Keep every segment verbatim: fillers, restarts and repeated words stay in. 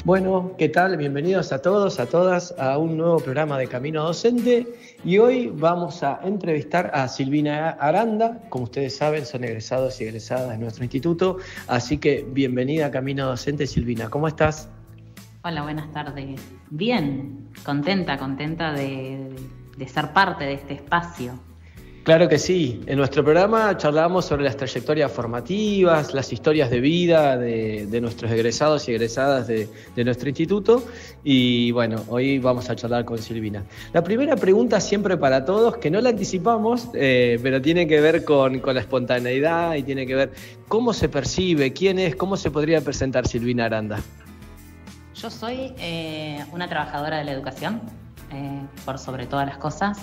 Bueno, ¿qué tal? Bienvenidos a todos, a todas, a un nuevo programa de Camino Docente. Y hoy vamos a entrevistar a Silvina Aranda. Como ustedes saben, son egresados y egresadas de nuestro instituto. Así que bienvenida a Camino Docente, Silvina. ¿Cómo estás? Hola, buenas tardes. Bien, contenta, contenta de, de ser parte de este espacio. Claro que sí. En nuestro programa charlamos sobre las trayectorias formativas, las historias de vida de, de nuestros egresados y egresadas de, de nuestro instituto. Y bueno, hoy vamos a charlar con Silvina. La primera pregunta siempre para todos, que no la anticipamos, eh, pero tiene que ver con, con la espontaneidad y tiene que ver cómo se percibe, quién es, cómo se podría presentar Silvina Aranda. Yo soy eh, una trabajadora de la educación, eh, por sobre todas las cosas.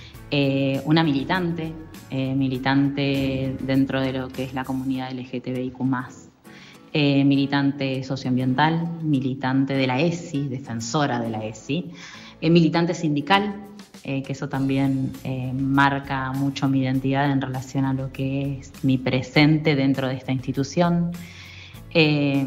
Eh, una militante, eh, militante dentro de lo que es la comunidad L G T B I Q más, eh, militante socioambiental, militante de la E S I, defensora de la E S I, eh, militante sindical, eh, que eso también eh, marca mucho mi identidad en relación a lo que es mi presente dentro de esta institución. Eh,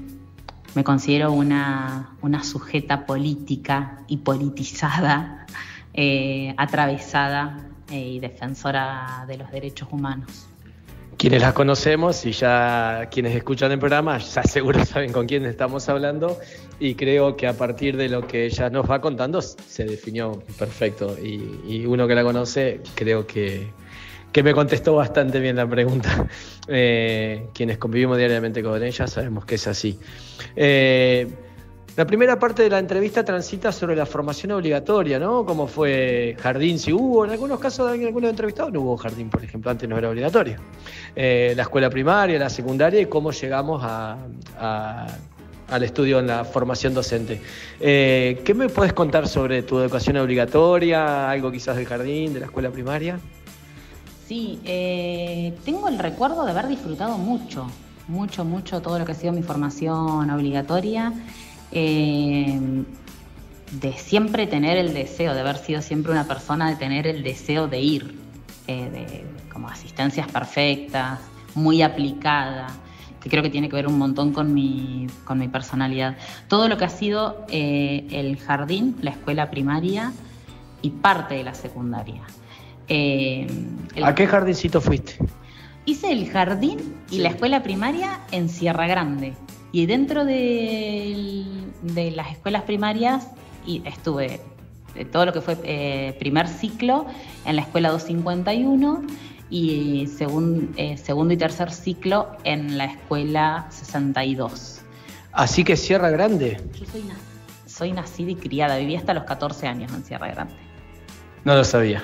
me considero una, una sujeta política y politizada, Eh, atravesada eh, y defensora de los derechos humanos. Quienes las conocemos y ya quienes escuchan el programa ya seguro saben con quién estamos hablando, y creo que a partir de lo que ella nos va contando se definió perfecto, y, y uno que la conoce creo que, que me contestó bastante bien la pregunta. Eh, quienes convivimos diariamente con ella sabemos que es así. Eh, La primera parte de la entrevista transita sobre la formación obligatoria, ¿no? ¿Cómo fue jardín? Si hubo, en algunos casos, en algunos entrevistados no hubo jardín, por ejemplo, antes no era obligatorio. Eh, la escuela primaria, la secundaria y cómo llegamos a, a, al estudio en la formación docente. Eh, ¿Qué me puedes contar sobre tu educación obligatoria? ¿Algo quizás del jardín, de la escuela primaria? Sí, eh, tengo el recuerdo de haber disfrutado mucho, mucho, mucho todo lo que ha sido mi formación obligatoria. Eh, de siempre tener el deseo, de haber sido siempre una persona de tener el deseo de ir, eh, de, como asistencias perfectas, muy aplicada, que creo que tiene que ver un montón con mi, con mi personalidad. Todo lo que ha sido eh, el jardín, la escuela primaria y parte de la secundaria. Eh, el... ¿A qué jardincito fuiste? Hice el jardín y sí. La escuela primaria en Sierra Grande. Y dentro de, de las escuelas primarias y estuve de todo lo que fue eh, primer ciclo en la escuela doscientos cincuenta y uno y segun, eh, segundo y tercer ciclo en la escuela sesenta y dos. Así que Sierra Grande. Yo soy, soy nacida y criada, viví hasta los catorce años en Sierra Grande. No lo sabía.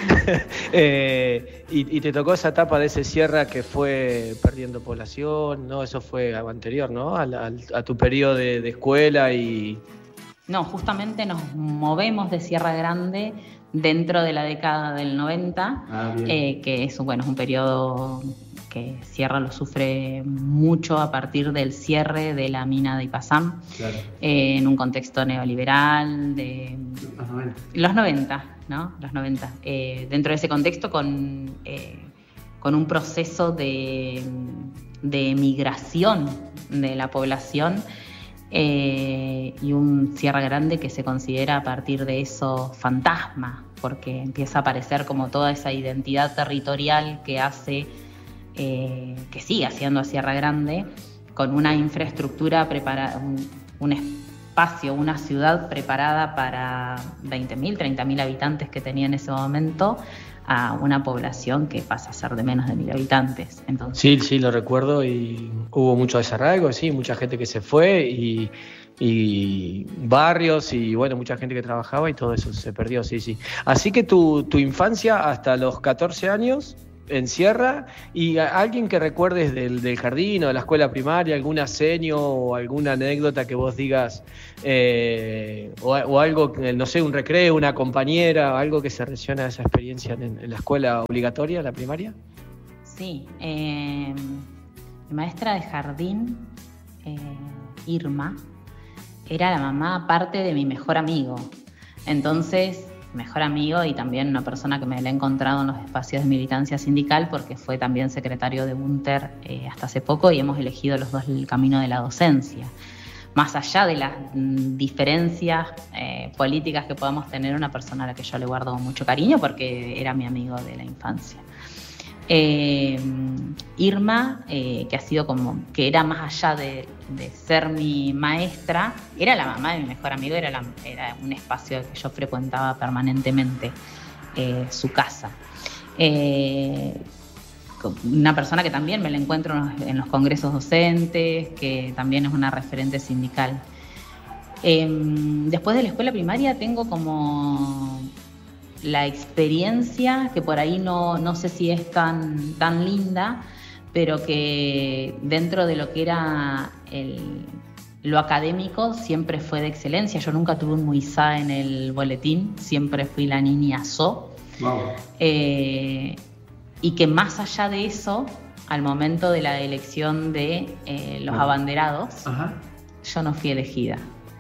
eh, y, y te tocó esa etapa de ese Sierra que fue perdiendo población, ¿no? Eso fue algo anterior, ¿no? A, a, a tu periodo de, de escuela y... No, justamente nos movemos de Sierra Grande dentro de la década del noventa, ah, eh, que es, bueno, es un periodo que Sierra lo sufre mucho a partir del cierre de la mina de Ipazam, claro. eh, en un contexto neoliberal de los noventa. Los noventa, ¿no? Los noventa. Eh, dentro de ese contexto con, eh, con un proceso de, de migración de la población eh, y un Sierra Grande que se considera a partir de eso fantasma, porque empieza a aparecer como toda esa identidad territorial que hace Eh, que sigue haciendo a Sierra Grande, con una infraestructura preparada, un, un espacio, una ciudad preparada para veinte mil, treinta mil habitantes que tenía en ese momento, a una población que pasa a ser de menos de mil habitantes. Entonces, sí, sí, lo recuerdo, y hubo mucho desarraigo, sí, mucha gente que se fue y, y barrios y bueno, mucha gente que trabajaba y todo eso se perdió, sí, sí. Así que tu, tu infancia hasta los catorce años en Sierra, y a alguien que recuerdes del, del jardín o de la escuela primaria, alguna seño o alguna anécdota que vos digas, eh, o, o algo, no sé, un recreo, una compañera, algo que se relaciona a esa experiencia en, en la escuela obligatoria, la primaria. Sí, eh, mi maestra de jardín, eh, Irma, era la mamá aparte de mi mejor amigo. Entonces, mejor amigo y también una persona que me la he encontrado en los espacios de militancia sindical, porque fue también secretario de UNTER eh, hasta hace poco, y hemos elegido los dos el camino de la docencia. más allá de las mm, diferencias eh, políticas que podamos tener, una persona a la que yo le guardo mucho cariño porque era mi amigo de la infancia. Eh, Irma, eh, que ha sido como, que era más allá de, de ser mi maestra, era la mamá de mi mejor amigo, era, la, era un espacio que yo frecuentaba permanentemente, eh, su casa. Eh, una persona que también me la encuentro en los, en los congresos docentes, que también es una referente sindical. Eh, después de la escuela primaria tengo como la experiencia, que por ahí no, no sé si es tan, tan linda, pero que dentro de lo que era el, lo académico siempre fue de excelencia. Yo nunca tuve un Muisá en el boletín, siempre fui la niña So. Wow. Eh, y que más allá de eso, al momento de la elección de eh, los abanderados, Ajá. yo no fui elegida.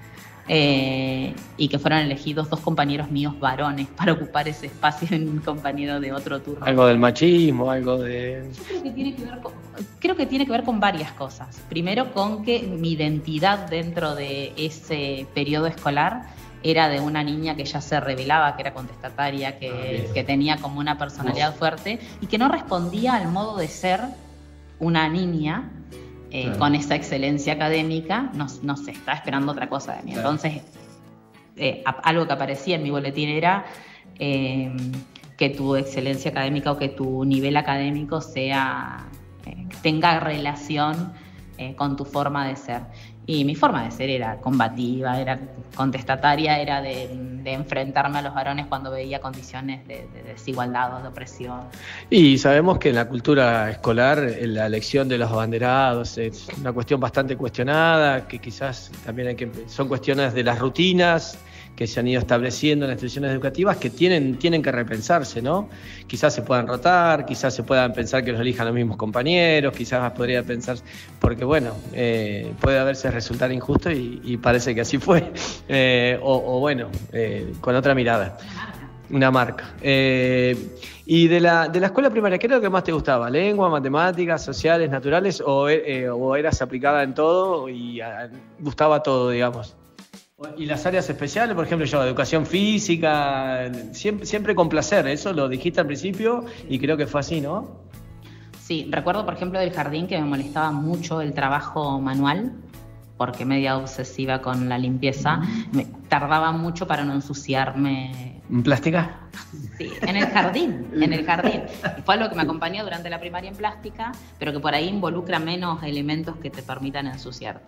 Eh, y que fueron elegidos dos compañeros míos varones para ocupar ese espacio en un compañero de otro turno. Algo del machismo, algo de... Yo creo que tiene que ver con, creo que tiene que ver con varias cosas. Primero, con que mi identidad dentro de ese periodo escolar era de una niña que ya se revelaba, que era contestataria, que, que tenía como una personalidad Uf. fuerte y que no respondía al modo de ser una niña. Eh, claro. Con esa excelencia académica, no, no sé, estaba esperando otra cosa de mí. Claro. Entonces, eh, a, algo que aparecía en mi boletín era eh, que tu excelencia académica o que tu nivel académico sea, eh, tenga relación eh, con tu forma de ser. Y mi forma de ser era combativa, era contestataria, era de, de enfrentarme a los varones cuando veía condiciones de, de desigualdad o de opresión. Y sabemos que en la cultura escolar la elección de los abanderados es una cuestión bastante cuestionada, que quizás también hay que, son cuestiones de las rutinas que se han ido estableciendo en las instituciones educativas que tienen, tienen que repensarse, ¿no? Quizás se puedan rotar, quizás se puedan pensar que los elijan los mismos compañeros, quizás podría pensar, porque bueno, eh, puede a veces resultar injusto y, y parece que así fue, eh, o, o bueno, eh, con otra mirada. Una marca. Eh, y de la, de la escuela primaria, ¿qué era lo que más te gustaba? ¿Lengua, matemáticas, sociales, naturales? ¿O, eh, o eras aplicada en todo y a, gustaba todo, digamos? Y las áreas especiales, por ejemplo, yo, educación física, siempre, siempre con placer, eso lo dijiste al principio y creo que fue así, ¿no? Sí, recuerdo, por ejemplo, del jardín que me molestaba mucho el trabajo manual, porque media obsesiva con la limpieza, me tardaba mucho para no ensuciarme. ¿En plástica? Sí, en el jardín, en el jardín. Y fue algo que me acompañó durante la primaria en plástica, pero que por ahí involucra menos elementos que te permitan ensuciarte.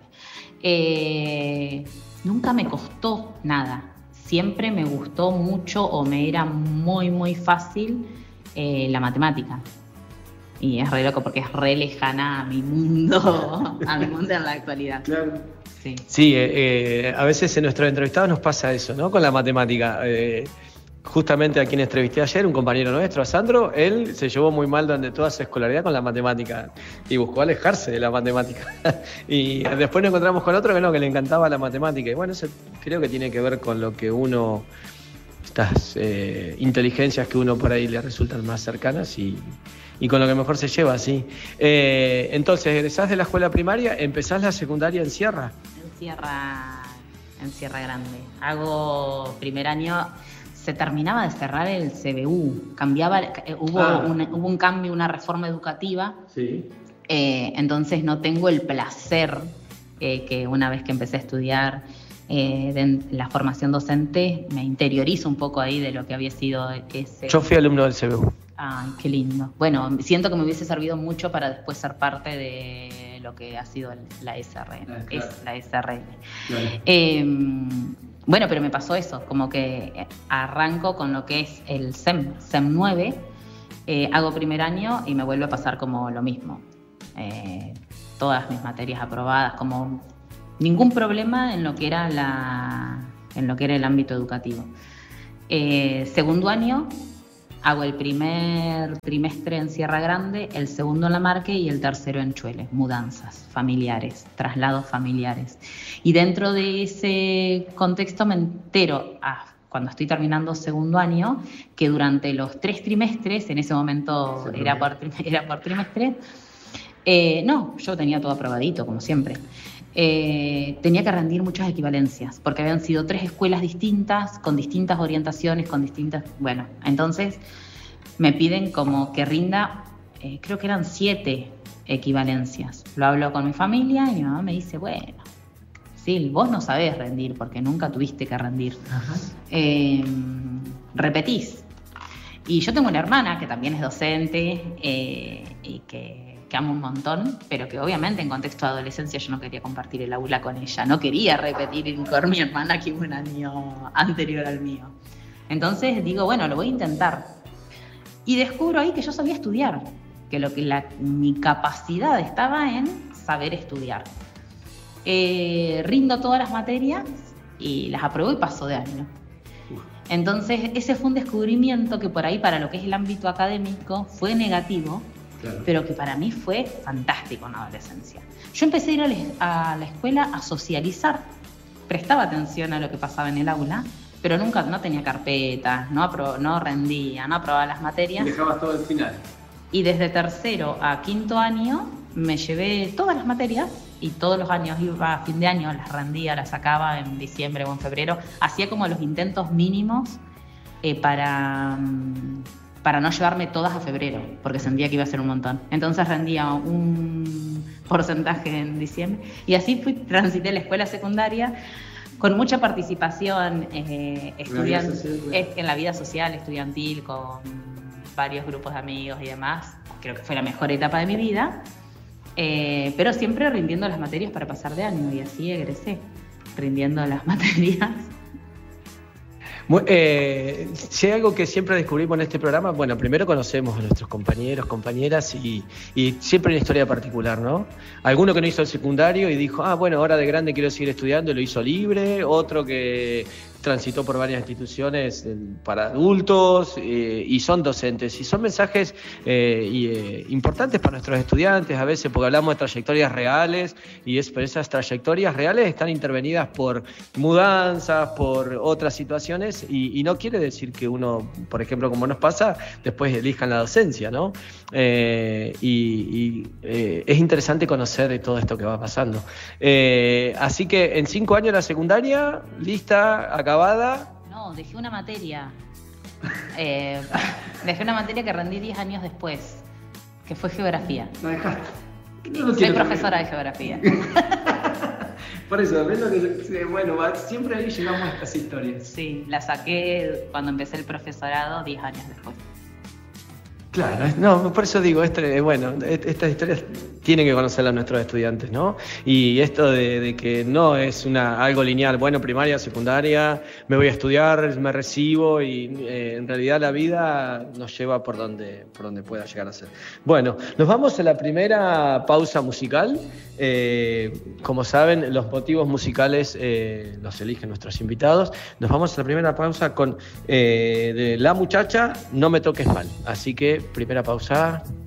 Eh, nunca me costó nada, siempre me gustó mucho o me era muy, muy fácil eh, la matemática. Y es re loco porque es re lejana a mi mundo, a mi mundo en la actualidad. Claro. Sí, sí eh, eh, a veces en nuestros entrevistados nos pasa eso, ¿no? Con la matemática. Eh, justamente a quien entrevisté ayer, un compañero nuestro, a Sandro, él se llevó muy mal durante toda su escolaridad con la matemática y buscó alejarse de la matemática. Y después nos encontramos con otro que no, que le encantaba la matemática. Y bueno, eso creo que tiene que ver con lo que uno, estas eh, inteligencias que uno por ahí le resultan más cercanas y, y con lo que mejor se lleva, sí. Eh, entonces, egresás de la escuela primaria, empezás la secundaria en Sierra. En Sierra, en Sierra Grande. Hago primer año... Se terminaba de cerrar el C B U, cambiaba, eh, hubo, ah. un, hubo un cambio, una reforma educativa, sí. eh, entonces no tengo el placer eh, que una vez que empecé a estudiar eh, de la formación docente, me interiorizo un poco ahí de lo que había sido ese... Yo fui alumno del C B U. Ay, qué lindo. Bueno, siento que me hubiese servido mucho para después ser parte de lo que ha sido la S R N, ah, claro. es la S R N. Claro. Eh, Bueno, pero me pasó eso, como que arranco con lo que es el S E M, S E M nueve, eh, hago primer año y me vuelve a pasar como lo mismo. Eh, todas mis materias aprobadas, como ningún problema en lo que era, la, en lo que era el ámbito educativo. Eh, segundo año, hago el primer trimestre en Sierra Grande, el segundo en La Marque y el tercero en Chueles, mudanzas familiares, traslados familiares. Y dentro de ese contexto me entero, ah, cuando estoy terminando segundo año, que durante los tres trimestres, en ese momento sí, era, por, era por trimestre, eh, no, yo tenía todo aprobadito, como siempre. eh, tenía que rendir muchas equivalencias, porque habían sido tres escuelas distintas, con distintas orientaciones, con distintas... Bueno, entonces me piden como que rinda, eh, creo que eran siete equivalencias. Lo hablo con mi familia y mi mamá me dice, bueno, sí, vos no sabés rendir porque nunca tuviste que rendir. Eh, repetís. Y yo tengo una hermana que también es docente eh, y que, que amo un montón, pero que obviamente en contexto de adolescencia yo no quería compartir el aula con ella, no quería repetir con mi hermana que un año anterior al mío. Entonces digo, bueno, lo voy a intentar. Y descubro ahí que yo sabía estudiar, que, lo que la, mi capacidad estaba en saber estudiar. Eh, rindo todas las materias y las apruebo y paso de año. Entonces ese fue un descubrimiento que por ahí para lo que es el ámbito académico fue negativo, claro, pero que para mí fue fantástico en la adolescencia. Yo empecé a ir a la, a la escuela a socializar, prestaba atención a lo que pasaba en el aula, pero nunca no tenía carpetas, no, apro, no rendía, no aprobaba las materias. Dejabas todo al final. Y desde tercero a quinto año me llevé todas las materias y todos los años iba a fin de año, las rendía, las sacaba en diciembre o en febrero. Hacía como los intentos mínimos eh, para, para no llevarme todas a febrero, porque sentía que iba a ser un montón. Entonces rendía un porcentaje en diciembre y así fui, transité la escuela secundaria con mucha participación eh, estudiant- social, claro, en la vida social, estudiantil, con varios grupos de amigos y demás. Creo que fue la mejor etapa de mi vida. Eh, pero siempre rindiendo las materias para pasar de año y así egresé, rindiendo las materias. Eh, si hay algo que siempre descubrimos en este programa, bueno, primero conocemos a nuestros compañeros, compañeras y, y siempre hay una historia particular, ¿no? Alguno que no hizo el secundario y dijo, ah, bueno, ahora de grande quiero seguir estudiando y lo hizo libre, otro que transitó por varias instituciones para adultos eh, y son docentes. Y son mensajes eh, y, eh, importantes para nuestros estudiantes a veces porque hablamos de trayectorias reales y es, pero esas trayectorias reales están intervenidas por mudanzas, por otras situaciones y, y no quiere decir que uno, por ejemplo, como nos pasa, después elijan la docencia, ¿no? Eh, y y eh, es interesante conocer de todo esto que va pasando. Eh, así que en cinco años la secundaria, lista, acá. No, dejé una materia. Eh, dejé una materia que rendí diez años después, que fue geografía. ¿La dejaste? No Soy profesora de geografía. Por eso, ves lo que, bueno, siempre ahí llegamos a estas historias. Sí, la saqué cuando empecé el profesorado diez años después. Claro, no, por eso digo, este, bueno, estas historias tienen que conocerlas nuestros estudiantes, ¿no? Y esto de, de que no es una algo lineal, bueno, primaria, secundaria, me voy a estudiar, me recibo y eh, en realidad la vida nos lleva por donde, por donde pueda llegar a ser. Bueno, nos vamos a la primera pausa musical. Eh, como saben, los motivos musicales eh, los eligen nuestros invitados. Nos vamos a la primera pausa con eh, de La Muchacha, No me toques mal. Así que primera pausa.